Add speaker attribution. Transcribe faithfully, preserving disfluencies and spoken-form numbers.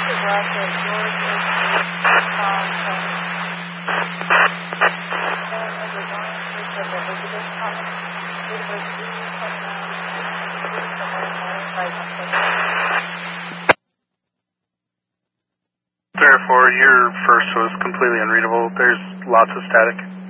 Speaker 1: Therefore, your first was completely unreadable. There's lots of static.